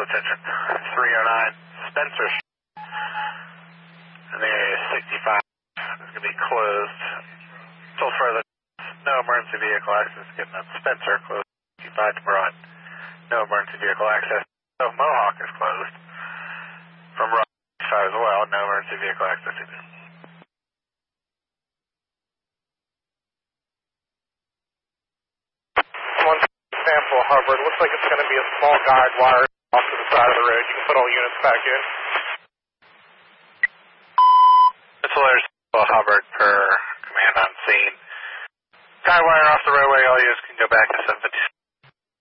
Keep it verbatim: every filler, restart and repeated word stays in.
also attention. three oh nine, Spencer, and the area sixty-five is going to be closed until further. No emergency vehicle access getting up. Spencer closed sixty-five to Broad. No emergency vehicle access. So Mohawk is closed from Broad sixty-five as well. No emergency vehicle access either. Sample Hubbard. Looks like it's going to be a small guide wire off to the side of the road. You can put all units back in. This is Hubbard per command on scene. Guide wire off the roadway. All units can go back to seven